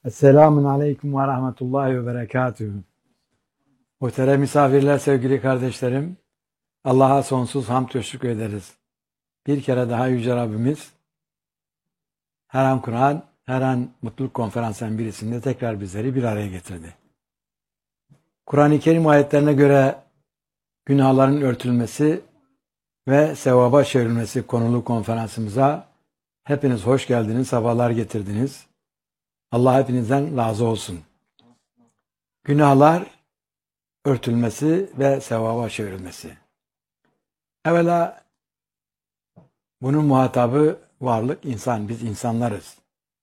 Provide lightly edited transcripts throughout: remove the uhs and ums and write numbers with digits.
Esselamun Aleyküm ve Rahmetullahi ve Berekatühü. Muhterem misafirler, sevgili kardeşlerim, Allah'a sonsuz hamd ve şükür ederiz. Bir kere daha Yüce Rabbimiz, her an Kur'an, her an Mutluluk Konferansı'nın birisinde tekrar bizleri bir araya getirdi. Kur'an-ı Kerim ayetlerine göre günahların örtülmesi ve sevaba çevrilmesi konulu konferansımıza hepiniz hoş geldiniz, sabahlar getirdiniz. Allah hepinizden razı olsun. Günahlar örtülmesi ve sevaba çevrilmesi. Evvela bunun muhatabı varlık, insan. Biz insanlarız.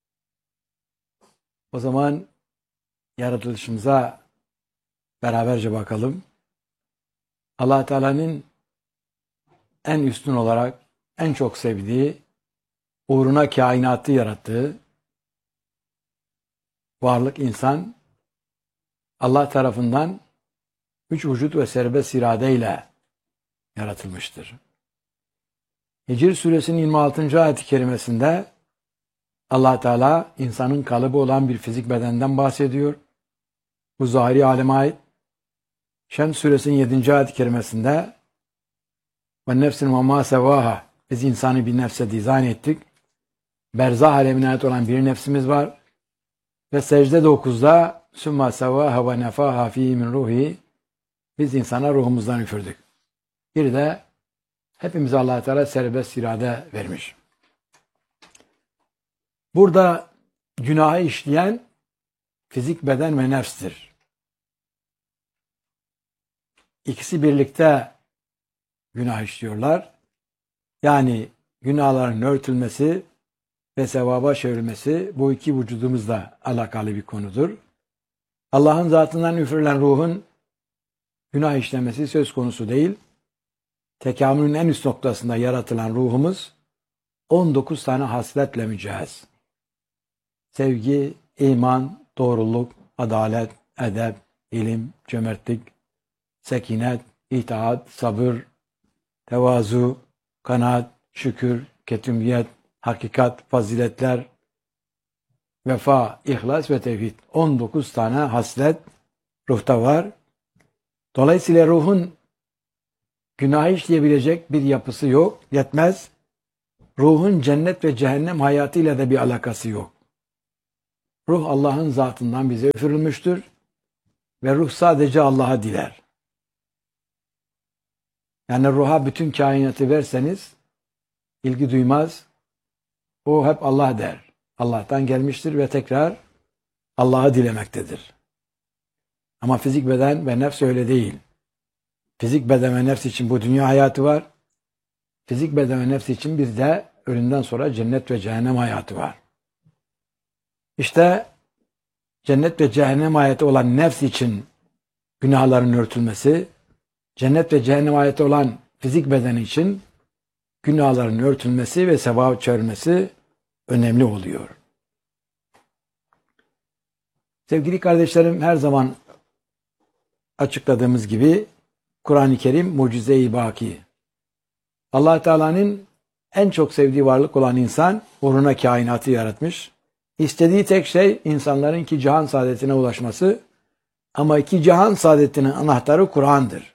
O zaman yaratılışımıza beraberce bakalım. Allah Teala'nın en üstün olarak en çok sevdiği, uğruna kainatı yarattığı varlık insan, Allah tarafından üç vücut ve serbest iradeyle yaratılmıştır. Hicr suresinin 26. ayet-i kerimesinde Allah Teala insanın kalıbı olan bir fizik bedenden bahsediyor. Bu zahiri aleme ait. Şems suresinin 7. ayet-i kerimesinde ve nefsin ve ma sevaha, biz insanı bir nefse dizayn ettik. Berzah alemine ait olan bir nefsimiz var. Ve secde 9'da summa sevaha ve nefaha fihi min ruhi, biz insana ruhumuzdan üfürdük. Bir de hepimize Allah Teala serbest irade vermiş. Burada günahı işleyen fizik beden ve nefstir. İkisi birlikte günah işliyorlar. Yani günahların örtülmesi ve sevaba çevrilmesi bu iki vücudumuzla alakalı bir konudur. Allah'ın zatından üfürülen ruhun günah işlemesi söz konusu değil. Tekamülün en üst noktasında yaratılan ruhumuz 19 tane hasletle mücehhez. Sevgi, iman, doğruluk, adalet, edep, ilim, cömertlik, sekinet, itaat, sabır, tevazu, kanaat, şükür, ketumiyet, hakikat, faziletler, vefa, ihlas ve tevhid. 19 tane haslet ruhta var. Dolayısıyla ruhun günah işleyebilecek bir yapısı yok, yetmez. Ruhun cennet ve cehennem hayatıyla da bir alakası yok. Ruh Allah'ın zatından bize üfürülmüştür ve ruh sadece Allah'a diler. Yani ruha bütün kainatı verseniz ilgi duymaz. O hep Allah der. Allah'tan gelmiştir ve tekrar Allah'a dilemektedir. Ama fizik beden ve nefs öyle değil. Fizik beden ve nefs için bu dünya hayatı var. Fizik beden ve nefs için bir de ölümden sonra cennet ve cehennem hayatı var. İşte cennet ve cehennem hayatı olan nefs için günahların örtülmesi, cennet ve cehennem hayatı olan fizik beden için günahların örtülmesi ve sevap çevrilmesi önemli oluyor. Sevgili kardeşlerim, her zaman açıkladığımız gibi Kur'an-ı Kerim mucize-i baki. Allah Teala'nın en çok sevdiği varlık olan insan uğruna kainatı yaratmış. İstediği tek şey insanların iki cihan saadetine ulaşması. Ama iki cihan saadetinin anahtarı Kur'an'dır.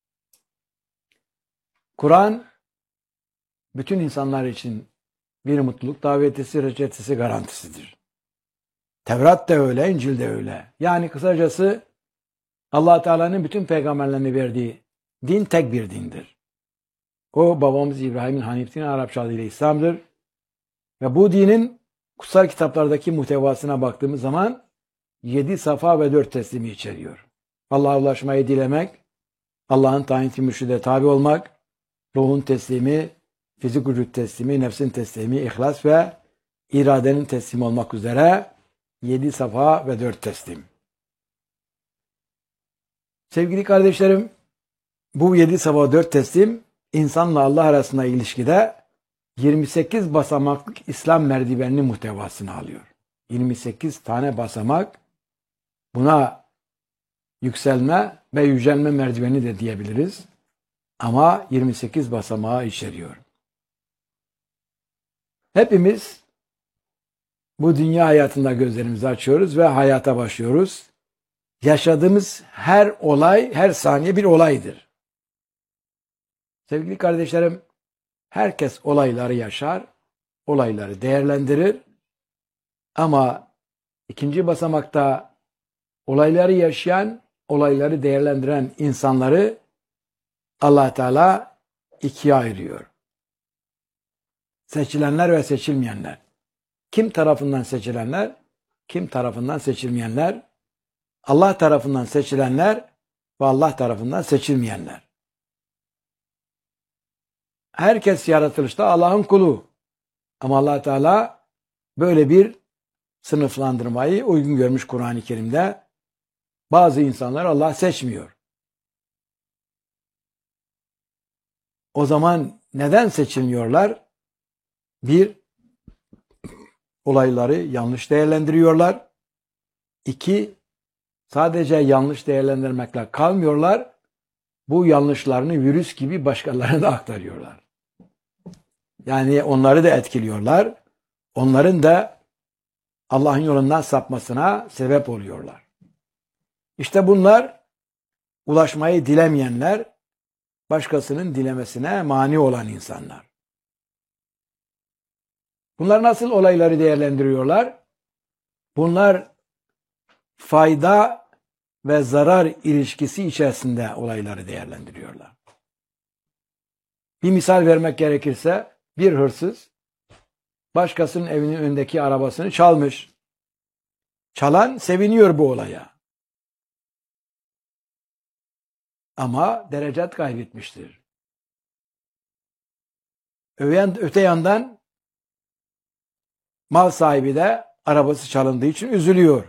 Kur'an bütün insanlar için bir mutluluk davetisi, reçetesi, garantisidir. Tevrat da öyle, İncil de öyle. Yani kısacası Allah Teala'nın bütün peygamberlerine verdiği din tek bir dindir. O babamız İbrahim'in Hanif dini, Arapça adıyla İslam'dır. Ve bu dinin kutsal kitaplardaki muhtevasına baktığımız zaman 7 safa ve 4 teslimi içeriyor. Allah'a ulaşmayı dilemek, Allah'ın tayin ettiği mürşide tabi olmak, ruhun teslimi, fizik vücut teslimi, nefsin teslimi, ihlas ve iradenin teslimi olmak üzere 7 safa ve 4 teslim. Sevgili kardeşlerim, bu 7 safa 4 teslim insanla Allah arasında ilişkide 28 basamaklık İslam merdiveninin muhtevasını alıyor. 28 tane basamak, buna yükselme ve yücelme merdiveni de diyebiliriz. Ama 28 basamağı içeriyor. Hepimiz bu dünya hayatında gözlerimizi açıyoruz ve hayata başlıyoruz. Yaşadığımız her olay, her saniye bir olaydır. Sevgili kardeşlerim, herkes olayları yaşar, olayları değerlendirir. Ama ikinci basamakta olayları yaşayan, olayları değerlendiren insanları Allah Teala ikiye ayırıyor. Seçilenler ve seçilmeyenler. Kim tarafından seçilenler, kim tarafından seçilmeyenler, Allah tarafından seçilenler ve Allah tarafından seçilmeyenler. Herkes yaratılışta Allah'ın kulu. Ama Allah Teala böyle bir sınıflandırmayı uygun görmüş Kur'an-ı Kerim'de. Bazı insanlar Allah seçmiyor. O zaman neden seçilmiyorlar? Bir, olayları yanlış değerlendiriyorlar. İki, sadece yanlış değerlendirmekle kalmıyorlar. Bu yanlışlarını virüs gibi başkalarına da aktarıyorlar. Yani onları da etkiliyorlar. Onların da Allah'ın yolundan sapmasına sebep oluyorlar. İşte bunlar ulaşmayı dilemeyenler, başkasının dilemesine mani olan insanlar. Bunlar nasıl olayları değerlendiriyorlar? Bunlar fayda ve zarar ilişkisi içerisinde olayları değerlendiriyorlar. Bir misal vermek gerekirse, bir hırsız başkasının evinin önündeki arabasını çalmış. Çalan seviniyor bu olaya. Ama derecat kaybetmiştir. Öte yandan mal sahibi de arabası çalındığı için üzülüyor.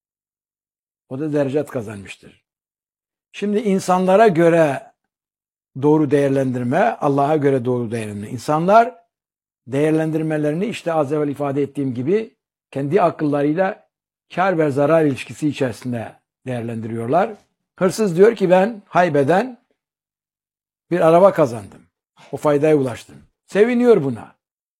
O da derecat kazanmıştır. Şimdi insanlara göre doğru değerlendirme, Allah'a göre doğru değerlendirme. İnsanlar değerlendirmelerini işte az evvel ifade ettiğim gibi kendi akıllarıyla kar ve zarar ilişkisi içerisinde değerlendiriyorlar. Hırsız diyor ki ben haybeden bir araba kazandım. O faydaya ulaştım. Seviniyor buna.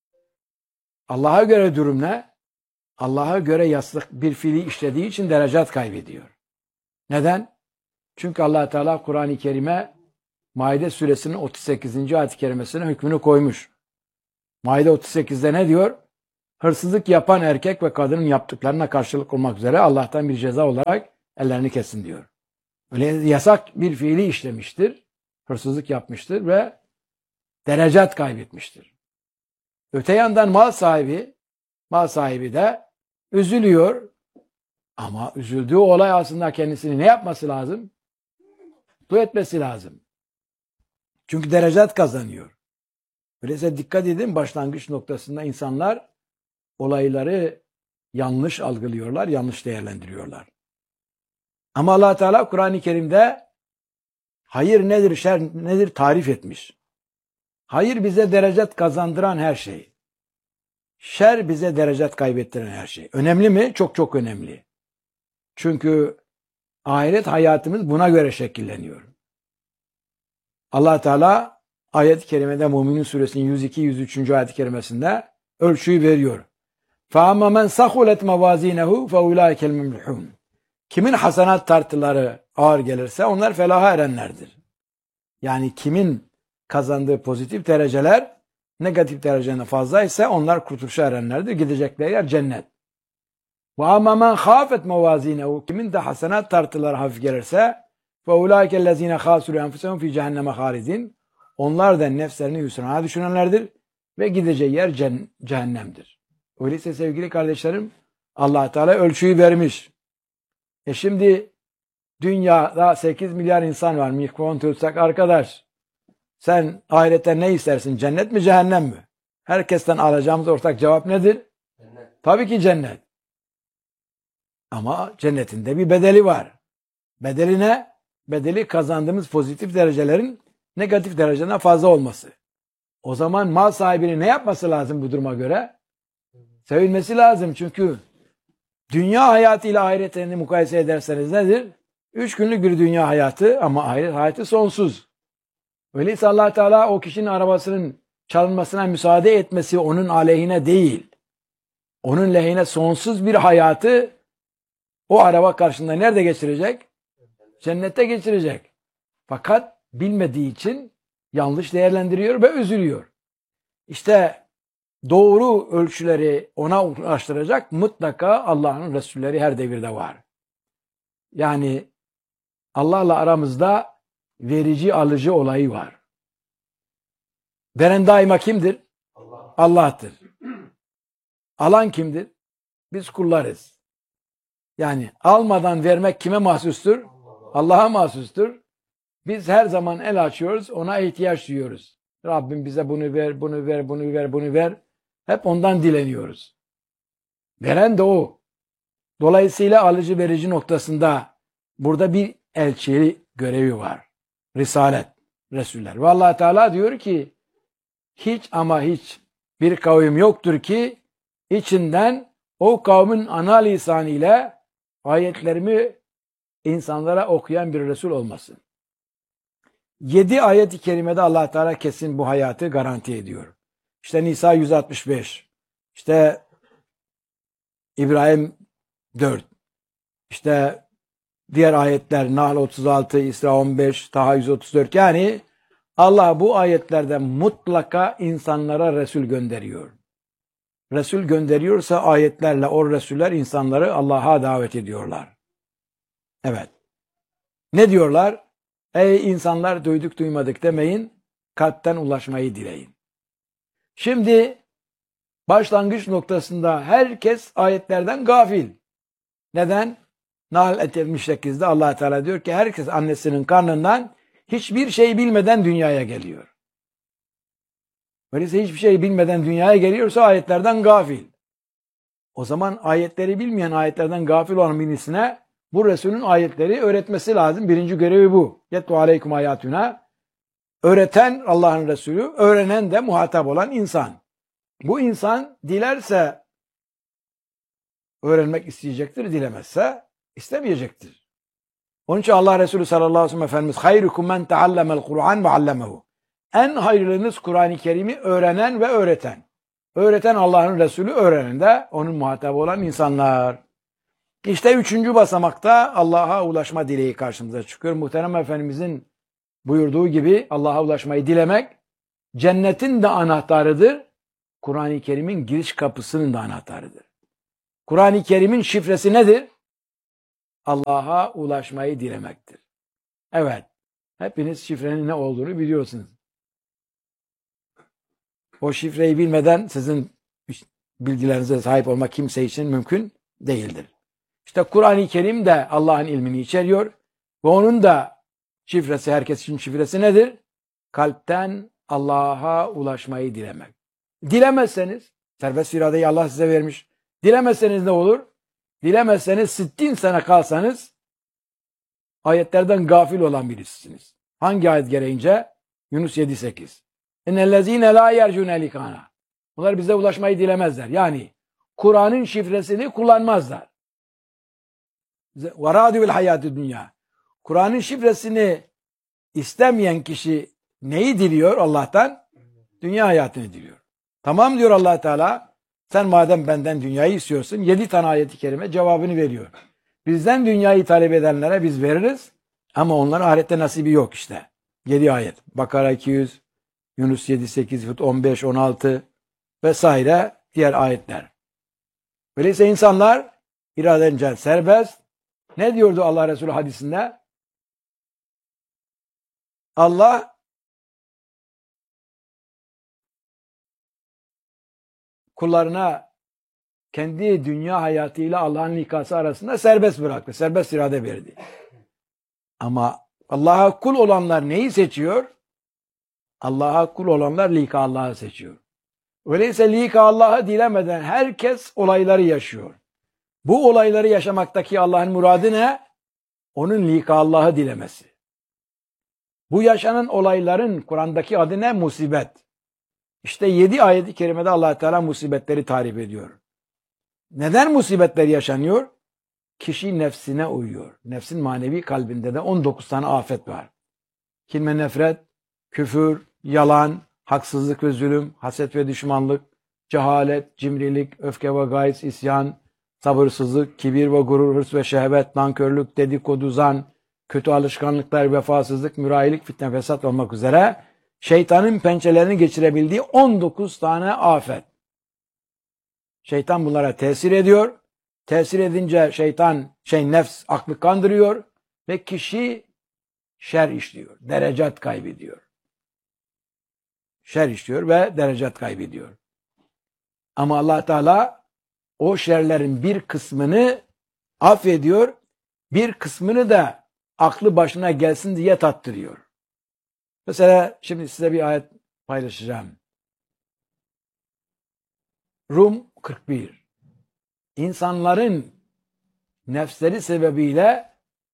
Allah'a göre durum ne? Allah'a göre yaslık bir fiili işlediği için derecat kaybediyor. Neden? Çünkü Allah Teala Kur'an-ı Kerim'e Maide suresinin 38. ayet-i kerimesine hükmünü koymuş. Maide 38'de ne diyor? Hırsızlık yapan erkek ve kadının yaptıklarına karşılık olmak üzere Allah'tan bir ceza olarak ellerini kesin diyor. Öyle yasak bir fiili işlemiştir. Hırsızlık yapmıştır ve derecat kaybetmiştir. Öte yandan mal sahibi de üzülüyor. Ama üzüldüğü olay aslında kendisini ne yapması lazım? Mutlu etmesi lazım. Çünkü derecat kazanıyor. Öyleyse dikkat edin, başlangıç noktasında insanlar olayları yanlış algılıyorlar, yanlış değerlendiriyorlar. Ama Allah Teala Kur'an-ı Kerim'de hayır nedir, şer nedir tarif etmiş. Hayır bize derecat kazandıran her şey. Şer bize derecat kaybettiren her şey. Önemli mi? Çok çok önemli. Çünkü ahiret hayatımız buna göre şekilleniyor. Allah Teala ayet-i kerimede Mü'minin suresinin 102-103. ayet-i kerimesinde ölçüyü veriyor. فَاَمَّا مَنْ سَخُلَتْ مَوَازِينَهُ فَاُولَٰئِكَ الْمُمْلِحُونَ. Kimin hasenat tartıları ağır gelirse onlar felaha erenlerdir. Yani kimin kazandığı pozitif dereceler negatif dereceden fazla ise onlar kurtuluşa erenlerdir. Gidecekleri yer cennet. وَاَمَّا مَنْ خَافَتْ مَوَازِينَهُ. Kimin de hasenat tartıları hafif gelirse فَاُولَٰئِكَ الَّذ۪ينَ خَاسُرُوا أَنْفُسَهُمْ فِي جَهَنَّمَ خَالِدِينَ. Onlar da nefslerini hüsrana düşünenlerdir ve gideceği yer cehennemdir. Öyleyse sevgili kardeşlerim, Allah Teala ölçüyü vermiş. Şimdi dünyada 8 milyar insan var. Mikrofon tutsak arkadaş, sen ahirette ne istersin? Cennet mi, cehennem mi? Herkesten alacağımız ortak cevap nedir? Cennet. Tabii ki cennet. Ama cennetin de bir bedeli var. Bedeli ne? Bedeli kazandığımız pozitif derecelerin negatif dereceden fazla olması. O zaman mal sahibinin ne yapması lazım bu duruma göre? Sevinmesi lazım, çünkü dünya hayatıyla ahiretlerini mukayese ederseniz nedir? 3 günlük bir dünya hayatı ama ahiret hayatı sonsuz. Öyleyse Allah Teala o kişinin arabasının çalınmasına müsaade etmesi onun aleyhine değil. onun lehine sonsuz bir hayatı o araba karşısında nerede geçirecek? Cennette geçirecek. Fakat bilmediği için yanlış değerlendiriyor ve üzülüyor. İşte doğru ölçüleri ona ulaştıracak mutlaka Allah'ın Resulleri her devirde var. Yani Allah'la aramızda verici alıcı olayı var. Veren daima kimdir? Allah'tır. Alan kimdir? Biz kullarız. Yani almadan vermek kime mahsustur? Allah'a mahsustur. Biz her zaman el açıyoruz, ona ihtiyaç duyuyoruz. Rabbim bize bunu ver, bunu ver, bunu ver, bunu ver. Hep ondan dileniyoruz. Veren de o. Dolayısıyla alıcı verici noktasında burada bir elçi görevi var. Risalet, Resuller. Ve Allah Teala diyor ki hiç ama hiç bir kavim yoktur ki içinden o kavmin ana lisanı ile ayetlerimi insanlara okuyan bir Resul olmasın. 7 ayet-i kerimede Allah Teala kesin bu hayatı garanti ediyor. İşte Nisa 165, işte İbrahim 4, işte diğer ayetler Nahl 36, İsra 15, Taha 134. Yani Allah bu ayetlerde mutlaka insanlara Resul gönderiyor. Resul gönderiyorsa ayetlerle o Resuller insanları Allah'a davet ediyorlar. Evet. Ne diyorlar? Ey insanlar duyduk duymadık demeyin, kalpten ulaşmayı dileyin. Şimdi başlangıç noktasında herkes ayetlerden gafil. Neden? Nahl 78'de Allah Teala diyor ki herkes annesinin karnından hiçbir şey bilmeden dünyaya geliyor. Öyleyse hiçbir şey bilmeden dünyaya geliyorsa ayetlerden gafil. O zaman ayetleri bilmeyen, ayetlerden gafil olan birisine bu Resulün ayetleri öğretmesi lazım. Birinci görevi bu. Yetlu aleykum ayatuna. Öğreten Allah'ın Resulü, öğrenen de muhatap olan insan. Bu insan dilerse öğrenmek isteyecektir, dilemezse istemeyecektir. Onun için Allah Resulü sallallahu aleyhi ve sellem Efendimiz hayrukum men teallemel Kur'an ve allemehu. En hayırlınız Kur'an-ı Kerim'i öğrenen ve öğreten. Öğreten Allah'ın Resulü, öğrenen de onun muhatabı olan insanlar. İşte 3. basamakta Allah'a ulaşma dileği karşımıza çıkıyor. Muhterem Efendimizin buyurduğu gibi Allah'a ulaşmayı dilemek cennetin de anahtarıdır. Kur'an-ı Kerim'in giriş kapısının da anahtarıdır. Kur'an-ı Kerim'in şifresi nedir? Allah'a ulaşmayı dilemektir. Evet, hepiniz şifrenin ne olduğunu biliyorsunuz. O şifreyi bilmeden sizin bilgilerinize sahip olmak kimse için mümkün değildir. İşte Kur'an-ı Kerim de Allah'ın ilmini içeriyor ve onun da şifresi, herkes için şifresi nedir? Kalpten Allah'a ulaşmayı dilemek. Dilemezseniz, serbest iradeyi Allah size vermiş. Dilemezseniz ne olur? Dilemezseniz 60 sene kalsanız ayetlerden gafil olan birisiniz. Hangi ayet gereğince? Yunus 7-8. İnnellezîne lâ yercûne likâna. Bunlar bize ulaşmayı dilemezler. Yani Kur'an'ın şifresini kullanmazlar. وَرَادُ hayatı dünya. Kur'an'ın şifresini istemeyen kişi neyi diliyor Allah'tan? Dünya hayatını diliyor. Tamam diyor Allah Teala. Sen madem benden dünyayı istiyorsun, 7 tane ayet-i kerime cevabını veriyor. Bizden dünyayı talep edenlere biz veririz ama onların ahirette nasibi yok işte. 7 ayet. Bakara 200, Yunus 7-8, Hud 15-16 vesaire diğer ayetler. Öyleyse insanlar iradence serbest. Ne diyordu Allah Resulü hadisinde? Allah kullarına kendi dünya hayatıyla Allah'ın likası arasında serbest bıraktı. Serbest irade verdi. Ama Allah'a kul olanlar neyi seçiyor? Allah'a kul olanlar lika Allah'ı seçiyor. Öyleyse lika Allah'ı dilemeden herkes olayları yaşıyor. Bu olayları yaşamaktaki Allah'ın muradı ne? Onun lika Allah'ı dilemesi. Bu yaşanan olayların Kur'an'daki adı ne? Musibet. İşte 7 ayet-i kerimede Allah Teala musibetleri tarif ediyor. Neden musibetler yaşanıyor? Kişi nefsine uyuyor. Nefsin manevi kalbinde de 19 tane afet var. Kin ve nefret, küfür, yalan, haksızlık ve zulüm, haset ve düşmanlık, cehalet, cimrilik, öfke ve gayz, isyan, sabırsızlık, kibir ve gurur, hırs ve şehvet, nankörlük, dedikodu, zan, kötü alışkanlıklar, vefasızlık, mürayilik, fitne, fesat olmak üzere şeytanın pençelerini geçirebildiği 19 tane afet. Şeytan bunlara tesir ediyor. Tesir edince nefs aklı kandırıyor ve kişi şer işliyor, derecat kaybediyor. Şer işliyor ve derecat kaybediyor. Ama Allah Teala o şerlerin bir kısmını affediyor, bir kısmını da aklı başına gelsin diye tattırıyor. Mesela şimdi size bir ayet paylaşacağım. Rum 41. İnsanların nefsleri sebebiyle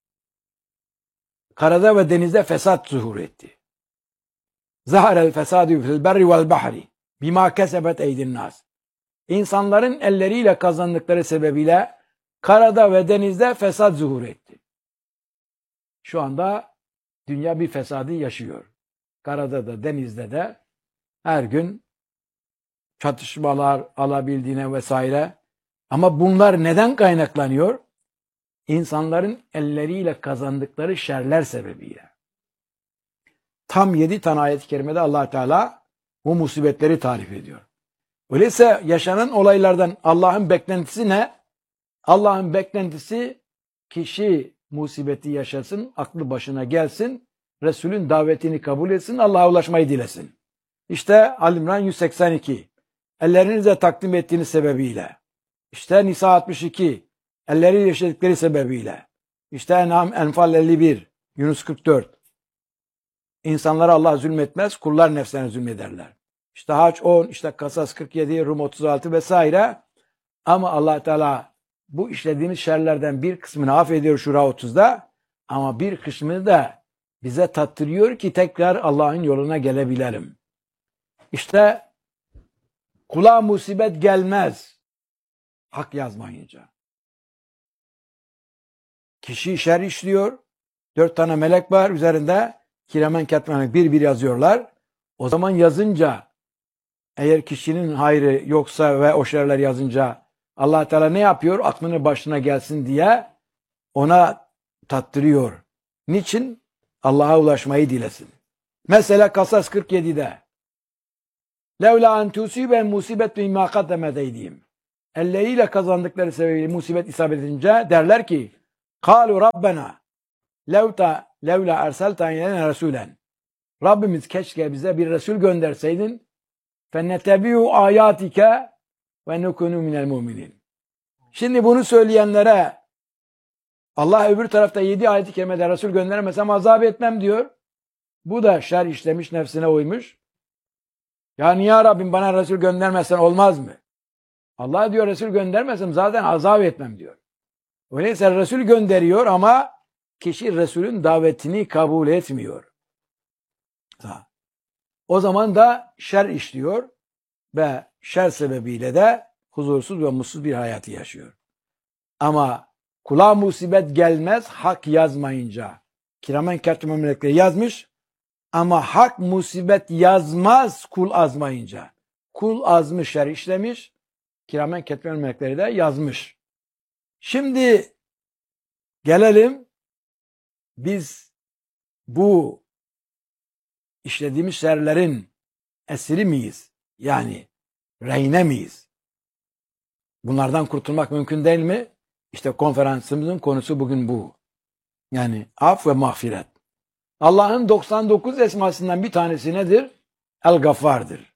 karada ve denizde fesat zuhur etti. Zaharel fesadu fil berri vel bahri bima kesebet eydin nas. İnsanların elleriyle kazandıkları sebebiyle karada ve denizde fesat zuhur etti. Şu anda dünya bir fesadı yaşıyor. Karada da denizde de her gün çatışmalar alabildiğine vesaire. Ama bunlar neden kaynaklanıyor? İnsanların elleriyle kazandıkları şerler sebebiyle. Tam 7 tane ayet-i kerimede Allah Teala bu musibetleri tarif ediyor. Öyleyse yaşanan olaylardan Allah'ın beklentisi ne? Allah'ın beklentisi kişi musibeti yaşasın, aklı başına gelsin, Resulün davetini kabul etsin, Allah'a ulaşmayı dilesin. İşte Ali-İmran 182, ellerinizle takdim ettiğiniz sebebiyle. İşte Nisa 62, elleriyle yaşadıkları sebebiyle. İşte Enfal 51, Yunus 44. İnsanlara Allah zulmetmez, kullar nefslerine zulmederler. İşte Hac 10, işte Kasas 47, Rum 36 vesaire. Ama Allah Teala bu işlediğimiz şerlerden bir kısmını affediyor Şura 30'da. Ama bir kısmını da bize tattırıyor ki tekrar Allah'ın yoluna gelebilelim. İşte kula musibet gelmez hak yazmayınca. Kişi şer işliyor. 4 tane melek var üzerinde. Kiramen katmen bir yazıyorlar. O zaman yazınca eğer kişinin hayrı yoksa ve o şerler yazınca Allah Teala ne yapıyor? Aklını başına gelsin diye ona tattırıyor. Niçin? Allah'a ulaşmayı dilesin. Mesela Kasas 47'de Levla en tusiben musibet bimâ kaddemet eydihim. Elleriyle kazandıkları sebebiyle musibet isabet edince derler ki Kâlu Rabbena levla erselten ileyne resûlen. Rabbimiz keşke bize bir Resul gönderseydin fennetebi'u ayatike ve nekunu minel mu'minin. Şimdi bunu söyleyenlere Allah öbür tarafta 7 ayet-i kerimede Resul göndermesem azap etmem diyor. Bu da şer işlemiş, nefsine uymuş. Yani ya Rabbim bana Resul göndermezsen olmaz mı? Allah diyor Resul göndermesem zaten azap etmem diyor. Öyleyse Resul gönderiyor ama kişi Resulün davetini kabul etmiyor. O zaman da şer işliyor ve şer sebebiyle de huzursuz ve mutsuz bir hayatı yaşıyor. Ama kula musibet gelmez hak yazmayınca. Kiramen katibin melekleri yazmış ama hak musibet yazmaz kul azmayınca. Kul azmış, şer işlemiş, kiramen katibin melekleri de yazmış. Şimdi gelelim biz bu işlediğimiz şerlerin esiri miyiz? Yani rehine miyiz? Bunlardan kurtulmak mümkün değil mi? İşte konferansımızın konusu bugün bu. Yani af ve mağfiret. Allah'ın 99 esmasından bir tanesi nedir? El-Gaffar'dır.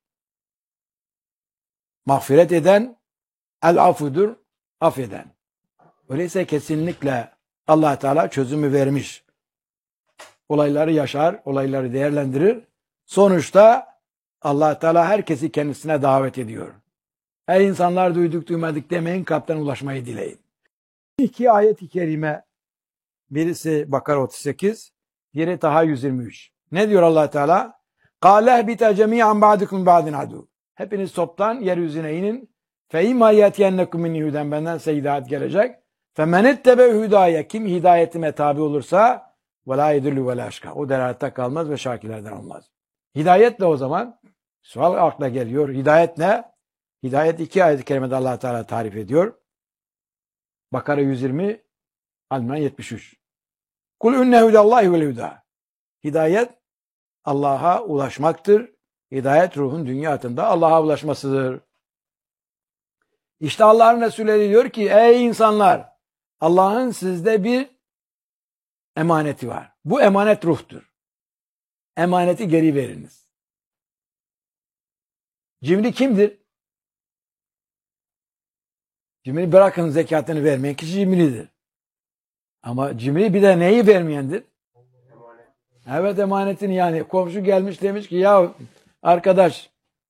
Mağfiret eden, el-afudur, affeden. Öyleyse kesinlikle Allah Teala çözümü vermiş. Olayları yaşar, olayları değerlendirir. Sonuçta Allah Teala herkesi kendisine davet ediyor. Ey insanlar duyduk duymadık demeyin, kalpten ulaşmayı dileyin. 2 ayet-i kerime, birisi Bakara 38, diğeri Taha 123. Ne diyor Allah Teala? قَالَ اهْبِتَ جَمِيعًا بَعْدِكُمْ بَعْدٍ عَدُوٍ. Hepiniz toptan yeryüzüne inin. فَاِمَّا يَتْيَنَّكُمْ مِنْ هُدًا benden size hidayet gelecek. فَمَنِ اتَّبَعُ hüdaya. Kim hidayetime tabi olursa وَلَا يَدُلُّ وَلَا aşka. O delalette kalmaz ve şakirlerden olmaz. Hidayetle o zaman sual akla geliyor. Hidayet ne? Hidayet 2 ayet-i kerimede Allah Teala tarif ediyor. Bakara 120, Al-İmran 73. Kul inne hudallahi vel huda. Hidayet Allah'a ulaşmaktır. Hidayet ruhun dünya hayatında Allah'a ulaşmasıdır. İşte Allah'ın Resulü diyor ki ey insanlar, Allah'ın sizde bir emaneti var. Bu emanet ruhtur. Emaneti geri veriniz. Cimri kimdir? Cimri bırakın zekatını vermeyen kişi cimridir. Ama cimri bir de neyi vermeyendir? Evet, emanetini, yani komşu gelmiş demiş ki ya arkadaş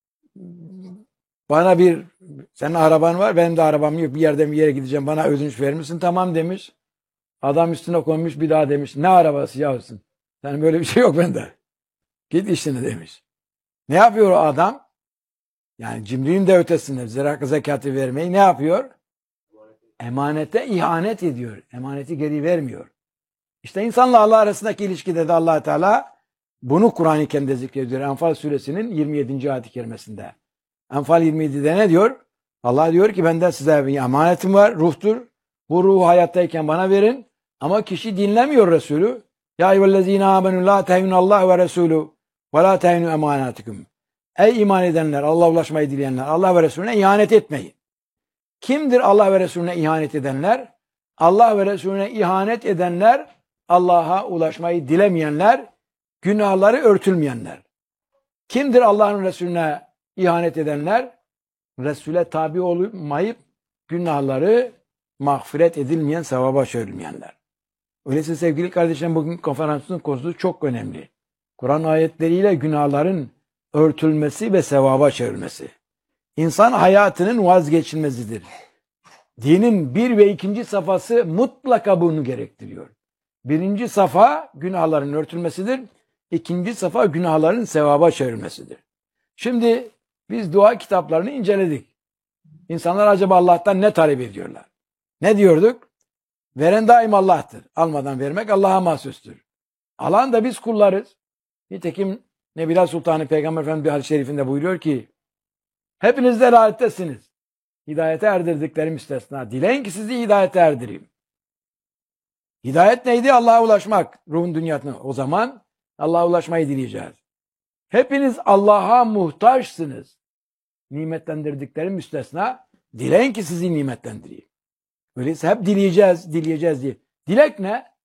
bana senin araban var, benim de arabam yok, bir yerden bir yere gideceğim, bana ödünç verir misin? Tamam demiş. Adam üstüne koymuş, bir daha demiş ne arabası yavrusun? Senin böyle bir şey yok bende. Git işine demiş. Ne yapıyor o adam? Yani cimrinin de ötesinde zekatı vermeyi ne yapıyor? Emanete ihanet ediyor. Emaneti geri vermiyor. İşte insanla Allah arasındaki ilişkide de Allah Teala bunu Kur'an-ı Kerim'de zikrediyor. Enfal suresinin 27. ayet-i kerimesinde. Enfal 27'de ne diyor? Allah diyor ki benden size bir emanetim var, ruhtur. Bu ruhu hayattayken bana verin. Ama kişi dinlemiyor Resulü. Ya eyyühellezine amenü la tehinallah ve Resulü ve la tehinu emanatikum. Ey iman edenler, Allah'a ulaşmayı dileyenler, Allah ve Resulüne ihanet etmeyin. Kimdir Allah ve Resulüne ihanet edenler? Allah ve Resulüne ihanet edenler, Allah'a ulaşmayı dilemeyenler, günahları örtülmeyenler. Kimdir Allah'ın Resulüne ihanet edenler? Resul'e tabi olmayıp günahları mağfiret edilmeyen, sevaba çevrilmeyenler. Öyleyse sevgili kardeşlerim, bugün konferansın konusu çok önemli. Kur'an ayetleriyle günahların örtülmesi ve sevaba çevrilmesi. İnsan hayatının vazgeçilmezidir. Dinin 1 ve 2. safhası mutlaka bunu gerektiriyor. 1. safha günahların örtülmesidir. 2. safha günahların sevaba çevrilmesidir. Şimdi biz dua kitaplarını inceledik. İnsanlar acaba Allah'tan ne talep ediyorlar? Ne diyorduk? Veren daim Allah'tır. Almadan vermek Allah'a mahsustur. Alan da biz kullarız. Nitekim Nebiler Sultanı Peygamber Efendimiz bir hadis-i şerifinde buyuruyor ki hepiniz de delaletesiniz. Hidayete erdirdikleri müstesna. Dileyin ki sizi hidayete erdireyim. Hidayet neydi? Allah'a ulaşmak. Ruhun dünyasına. O zaman Allah'a ulaşmayı dileyeceğiz. Hepiniz Allah'a muhtaçsınız. Nimetlendirdikleri müstesna. Dileyin ki sizi nimetlendireyim. Öyleyse hep dileyeceğiz diye. Dilek ne?